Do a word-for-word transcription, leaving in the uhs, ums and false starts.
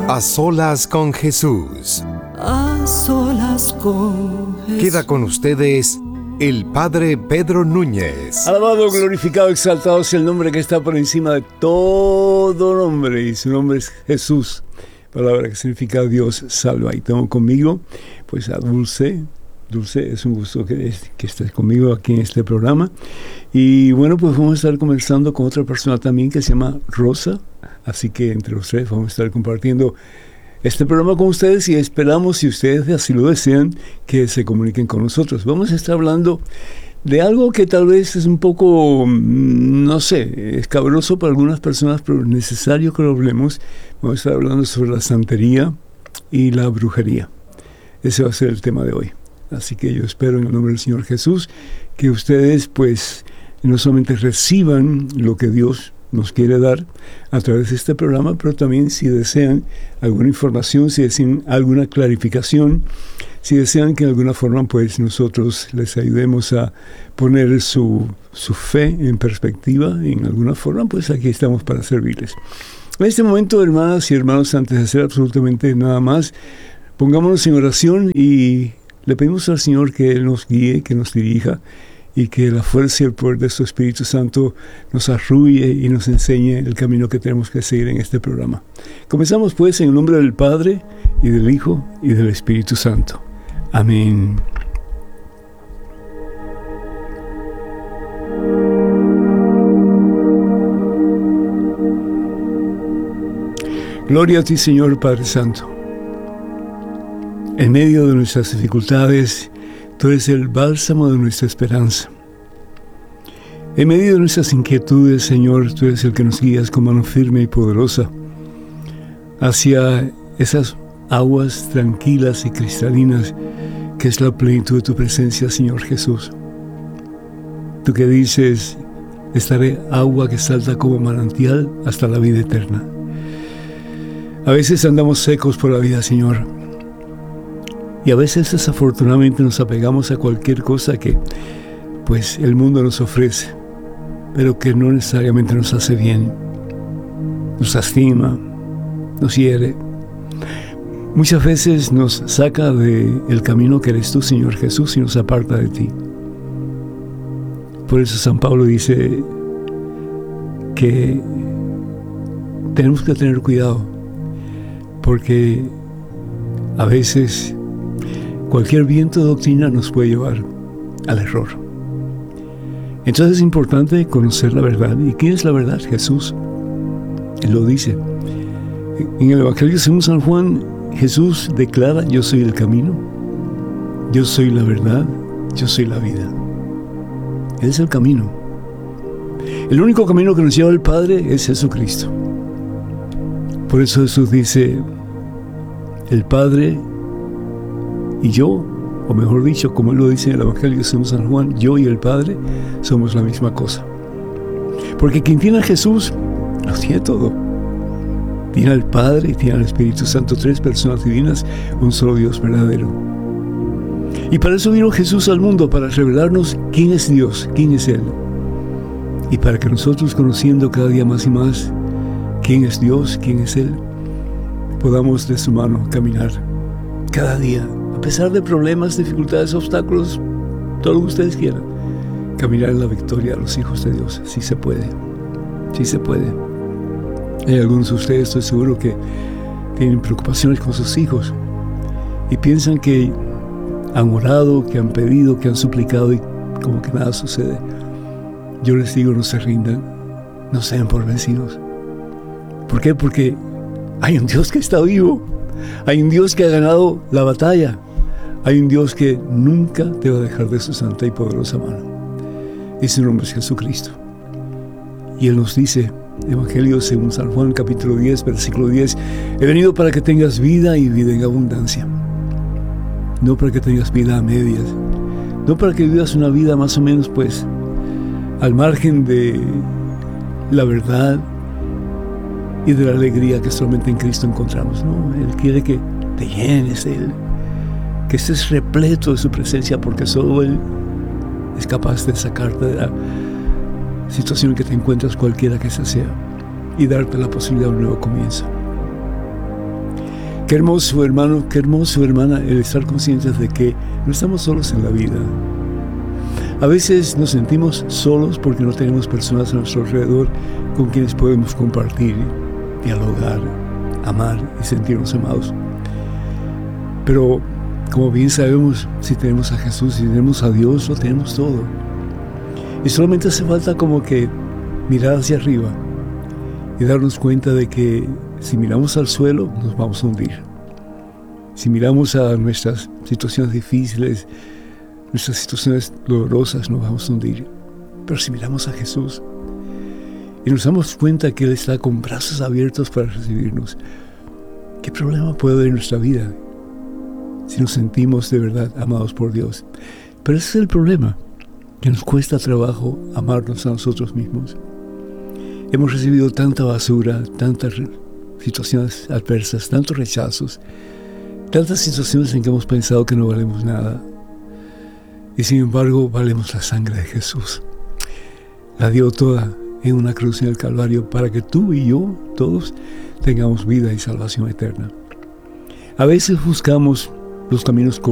A solas con Jesús. A solas con Jesús. Queda con ustedes el Padre Pedro Núñez. Alabado, glorificado, exaltado sea el nombre que está por encima de todo nombre, y su nombre es Jesús, palabra que significa Dios salva. Y tengo conmigo pues a Dulce. Dulce, es un gusto que, que estés conmigo aquí en este programa. Y bueno, pues vamos a estar conversando con otra persona también que se llama Rosa. Así que entre ustedes vamos a estar compartiendo este programa con ustedes y esperamos, si ustedes así lo desean, que se comuniquen con nosotros. Vamos a estar hablando de algo que tal vez es un poco, no sé, escabroso para algunas personas, pero es necesario que lo hablemos. Vamos a estar hablando sobre la santería y la brujería. Ese va a ser el tema de hoy. Así que yo espero en el nombre del Señor Jesús que ustedes pues no solamente reciban lo que Dios nos quiere dar a través de este programa, pero también si desean alguna información, si desean alguna clarificación, si desean que de alguna forma pues nosotros les ayudemos a poner su, su fe en perspectiva en alguna forma, pues aquí estamos para servirles. En este momento, hermanas y hermanos, antes de hacer absolutamente nada más, pongámonos en oración y le pedimos al Señor que Él nos guíe, que nos dirija y que la fuerza y el poder de su Espíritu Santo nos arrulle y nos enseñe el camino que tenemos que seguir en este programa. Comenzamos pues en el nombre del Padre y del Hijo y del Espíritu Santo. Amén. Gloria a ti, Señor Padre Santo. En medio de nuestras dificultades, tú eres el bálsamo de nuestra esperanza. En medio de nuestras inquietudes, Señor, tú eres el que nos guías con mano firme y poderosa hacia esas aguas tranquilas y cristalinas que es la plenitud de tu presencia, Señor Jesús. Tú que dices, estaré agua que salta como manantial hasta la vida eterna. A veces andamos secos por la vida, Señor. Y a veces desafortunadamente nos apegamos a cualquier cosa que pues el mundo nos ofrece, pero que no necesariamente nos hace bien. Nos lastima, nos hiere. Muchas veces nos saca del camino que eres tú, Señor Jesús, y nos aparta de ti. Por eso San Pablo dice que tenemos que tener cuidado, porque a veces cualquier viento de doctrina nos puede llevar al error. Entonces es importante conocer la verdad. ¿Y quién es la verdad? Jesús. Él lo dice. En el Evangelio según San Juan, Jesús declara: yo soy el camino, yo soy la verdad, yo soy la vida. Él es el camino. El único camino que nos lleva al Padre es Jesucristo. Por eso Jesús dice: el Padre y yo, o mejor dicho, como Él lo dice en el Evangelio según San Juan, yo y el Padre somos la misma cosa. Porque quien tiene a Jesús, lo tiene todo. Tiene al Padre y tiene al Espíritu Santo, tres personas divinas, un solo Dios verdadero. Y para eso vino Jesús al mundo, para revelarnos quién es Dios, quién es Él. Y para que nosotros, conociendo cada día más y más quién es Dios, quién es Él, podamos de su mano caminar cada día. A pesar de problemas, dificultades, obstáculos, todo lo que ustedes quieran, caminar en la victoria de los hijos de Dios. Sí se puede, sí se puede. Hay algunos de ustedes, estoy seguro, que tienen preocupaciones con sus hijos y piensan que han orado, que han pedido, que han suplicado y como que nada sucede. Yo les digo, no se rindan, no sean por vencidos. ¿Por qué? Porque hay un Dios que está vivo, hay un Dios que ha ganado la batalla. Hay un Dios que nunca te va a dejar de su santa y poderosa mano. Y su nombre es Jesucristo. Y Él nos dice, Evangelio según San Juan, capítulo diez, versículo diez, he venido para que tengas vida y vida en abundancia. No para que tengas vida a medias. No para que vivas una vida más o menos pues al margen de la verdad y de la alegría que solamente en Cristo encontramos. No, Él quiere que te llenes de Él, que estés repleto de su presencia, porque solo Él es capaz de sacarte de la situación en que te encuentras, cualquiera que esa sea, y darte la posibilidad de un nuevo comienzo. Qué hermoso, hermano, qué hermoso, hermana, el estar conscientes de que no estamos solos en la vida. A veces nos sentimos solos porque no tenemos personas a nuestro alrededor con quienes podemos compartir, dialogar, amar y sentirnos amados. Pero, como bien sabemos, si tenemos a Jesús, si tenemos a Dios, lo tenemos todo. Y solamente hace falta como que mirar hacia arriba y darnos cuenta de que si miramos al suelo, nos vamos a hundir. Si miramos a nuestras situaciones difíciles, nuestras situaciones dolorosas, nos vamos a hundir. Pero si miramos a Jesús y nos damos cuenta que Él está con brazos abiertos para recibirnos, ¿qué problema puede haber en nuestra vida si nos sentimos de verdad amados por Dios? Pero ese es el problema, que nos cuesta trabajo amarnos a nosotros mismos. Hemos recibido tanta basura, tantas situaciones adversas, tantos rechazos, tantas situaciones en que hemos pensado que no valemos nada. Y sin embargo, valemos la sangre de Jesús. La dio toda en una cruz en el Calvario para que tú y yo, todos, tengamos vida y salvación eterna. A veces buscamos los caminos cortos.